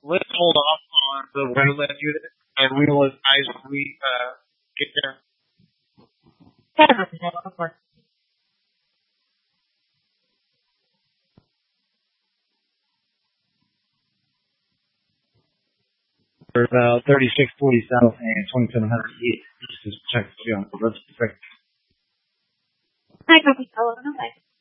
let's hold off on the Wonderland unit, and we will advise when we get there. For about 3640 south and 2700 east. Just check on the road. Hi, copy. Hello,